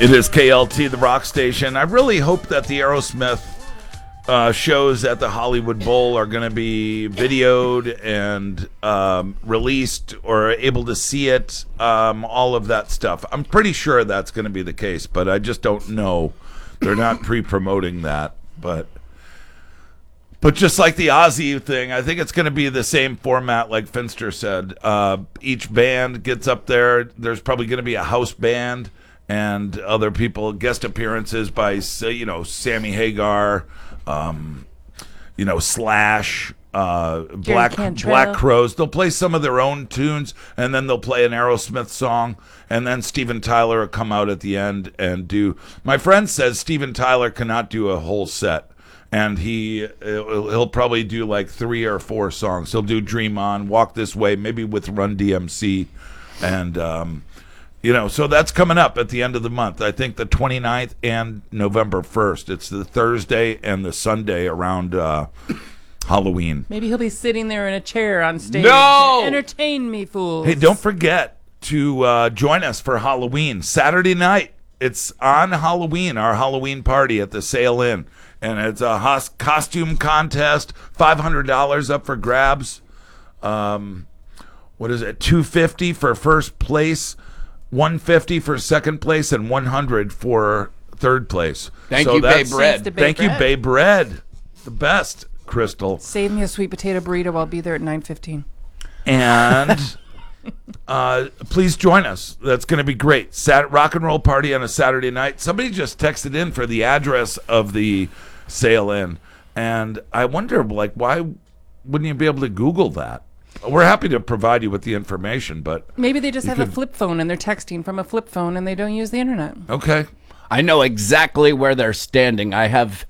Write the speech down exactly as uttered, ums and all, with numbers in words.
It is K L T, the rock station. I really hope that the Aerosmith uh, shows at the Hollywood Bowl are going to be videoed and um, released or able to see it, um, all of that stuff. I'm pretty sure that's going to be the case, but I just don't know. They're not pre-promoting that, but... But just like the Ozzy thing, I think it's going to be the same format like Finster said. Uh, each band gets up there. There's probably going to be a house band and other people, guest appearances by, you know, Sammy Hagar, um, you know, Slash, uh, Black Black Crowes. They'll play some of their own tunes, and then they'll play an Aerosmith song, and then Steven Tyler will come out at the end and do... My friend says Steven Tyler cannot do a whole set. And he, he'll probably do like three or four songs. He'll do Dream On, Walk This Way, maybe with Run D M C. And, um, you know, so that's coming up at the end of the month. I think the twenty-ninth and November first. It's the Thursday and the Sunday around uh, Halloween. Maybe he'll be sitting there in a chair on stage. No! Entertain me, fools. Hey, don't forget to uh, join us for Halloween. Saturday night. It's on Halloween, our Halloween party at the Sail Inn. And it's a hos- costume contest, five hundred dollars up for grabs. Um, what is it? two hundred fifty dollars for first place, one hundred fifty dollars for second place, and one hundred dollars for third place. Thank so you, Bay Bread. Bay Thank Bread. you, Bay Bread. The best, Crystal. Save me a sweet potato burrito. I'll be there at nine fifteen. And uh, please join us. That's going to be great. Sat- rock and roll party on a Saturday night. Somebody just texted in for the address of the Sail Inn, and I wonder, like, why wouldn't you be able to Google that? We're happy to provide you with the information, but Maybe they just have could... a flip phone and they're texting from a flip phone and they don't use the internet. Okay. I know exactly where they're standing. I have